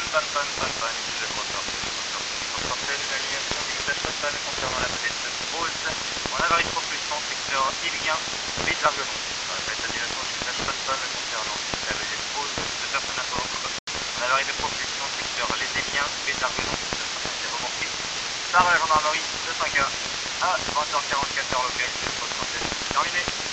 panne, il est reporté, l'évaluation du message panne concernant la petite pause. On avarie de propulsion, secteur Ilien, B d'Argonon. On répète l'annulation du message panne concernant la petite pause de personnes à bord. On avarie de propulsion, secteur Les Iliens, B d'Argonon. Le train est remorqué par la gendarmerie de 5A à 20h44 heure locale. Terminé.